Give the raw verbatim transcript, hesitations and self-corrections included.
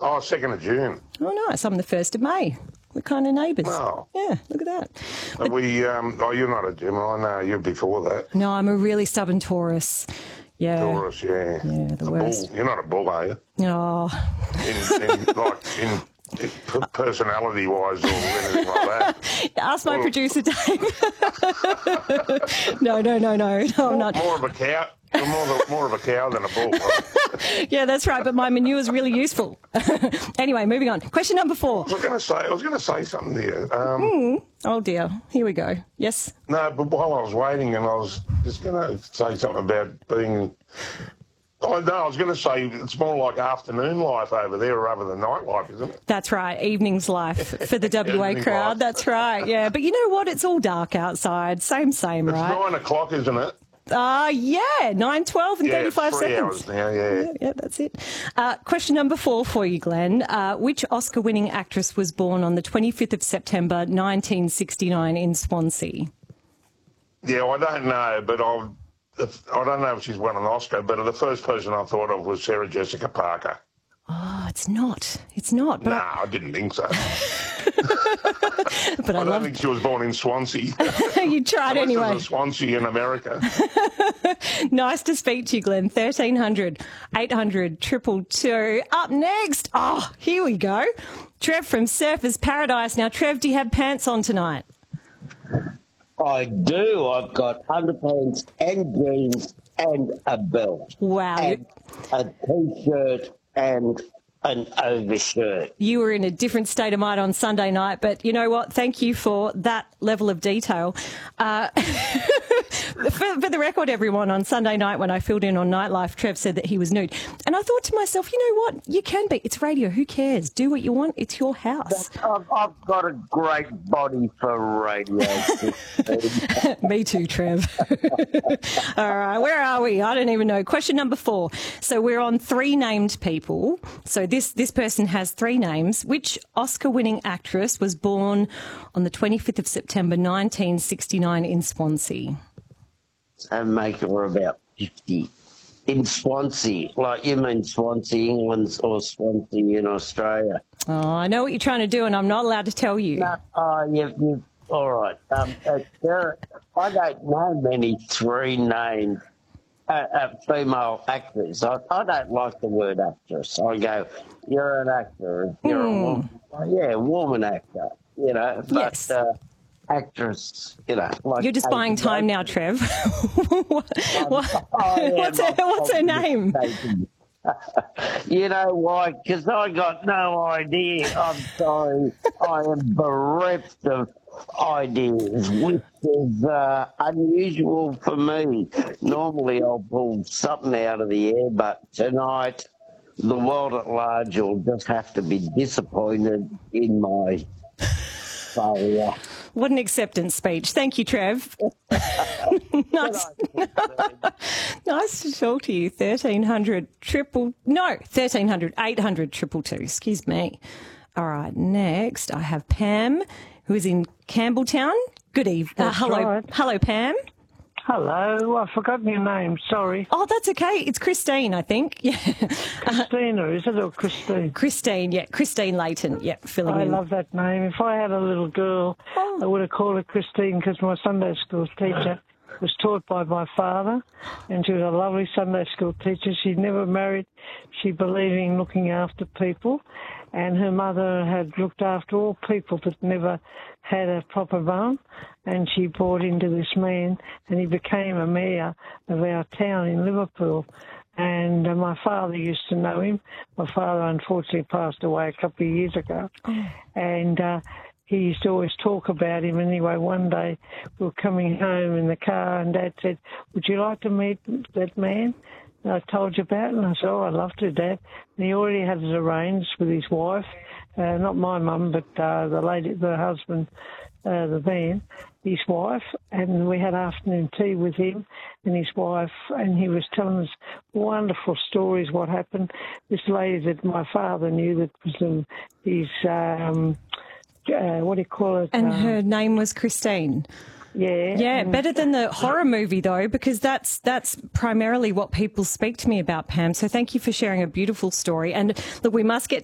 Oh, second of June. Oh, nice. I'm the first of May. We're kind of neighbours. Oh. Yeah, look at that. But we, um, oh, you're not a Gemini. No, you're before that. No, I'm a really stubborn Taurus. Yeah. Taurus, yeah. Yeah, the a worst. Bull. You're not a bull, are you? Oh. In, in, like, in, in personality-wise or anything like that. Ask my Well, producer, Dave. no, no, no, no. No, I'm not. More of a cow. You're more, of a, more of a cow than a bull. Yeah, that's right, but my manure is really useful. Anyway, moving on. Question number four. I was going to say, I was going to say something there. Um, Mm. Oh, dear. Here we go. Yes? No, but while I was waiting, and I was just going to say something about being... Oh, no, I was going to say it's more like afternoon life over there rather than night life, isn't it? That's right. Evenings life for the W A Evening crowd. life. That's right. Yeah, but you know what? It's all dark outside. Same, same, It's right? nine o'clock, isn't it? Ah, uh, yeah. nine, twelve and Yeah, thirty-five three seconds. hours now, yeah. Yeah, yeah, that's it. Uh, question number four for you, Glenn. Uh, which Oscar-winning actress was born on the twenty-fifth of September, nineteen sixty-nine in Swansea? Yeah, I don't know, but I've, I don't know if she's won an Oscar, but the first person I thought of was Sarah Jessica Parker. Oh, it's not. It's not. But No, nah, I didn't think so. But I, I don't love think she was born in Swansea. you tried Unless anyway. there's a Swansea in America. Nice to speak to you, Glenn. thirteen hundred, eight hundred, two two two. Up next. Oh, here we go. Trev from Surfers Paradise. Now, Trev, do you have pants on tonight? I do. I've got underpants and jeans and a belt. Wow. And a T-shirt and an overshirt. You were in a different state of mind on Sunday night, but you know what? Thank you for that level of detail. Uh, for, for the record, everyone, on Sunday night when I filled in on Nightlife, Trev said that he was nude. And I thought to myself, you know what? You can be. It's radio. Who cares? Do what you want. It's your house. I've, I've got a great body for radio. Me too, Trev. All right, where are we? I don't even know. Question number four. So we're on three named people. So this, this person has three names. Which Oscar-winning actress was born on the twenty-fifth of September, nineteen sixty-nine in Swansea? And make her about fifty. In Swansea. Like you mean Swansea, England, or Swansea in Australia? Oh, I know what you're trying to do, and I'm not allowed to tell you. No, oh, you, you, all right. Um, uh, there, I don't know many three-named uh, uh, female actors. I, I don't like the word actress. I go, you're an actor. You're Mm. a woman. Yeah, woman actor. You know, but Yes. uh, actress. You know, like You're just buying Kate time now, Winslet. Trev. what, what- I am what's, her, what's her name? mistaken. You know why? Because I got no idea. I'm sorry. I am bereft of ideas, which is uh, unusual for me. Normally I'll pull something out of the air, but tonight the world at large will just have to be disappointed in my failure. What an acceptance speech. Thank you, Trev. nice. Nice to talk to you. thirteen hundred triple, no, thirteen hundred, eight hundred triple two. Excuse me. All right, next I have Pam, who is in Campbelltown. Good evening. Uh, That's hello, right. hello, Pam. Hello, I've forgotten your name, sorry. Oh, that's okay. It's Christine, I think. Yeah. Christina, is it, or Christine? Christine, yeah. Christine Layton, yeah, filling I in. love that name. If I had a little girl, Oh. I would have called her Christine because my Sunday school teacher was taught by my father, and she was a lovely Sunday school teacher. She never married. She believed in looking after people, and her mother had looked after all people that never had a proper mum, and she brought into this man, and he became a mayor of our town in Liverpool. And uh, my father used to know him. My father unfortunately passed away a couple of years ago. And uh, he used to always talk about him. Anyway, one day we were coming home in the car and Dad said, would you like to meet that man I told you about? And I said, oh, I'd love to, Dad. And he already had it arranged with his wife, uh, not my mum, but uh, the lady, the husband, uh, the man, his wife, and we had afternoon tea with him and his wife, and he was telling us wonderful stories what happened. This lady that my father knew that was um, his, um, uh, what do you call it? And um, her name was Christine. Yeah. Yeah, and- better than the horror movie, though, because that's that's primarily what people speak to me about, Pam. So thank you for sharing a beautiful story. And look, we must get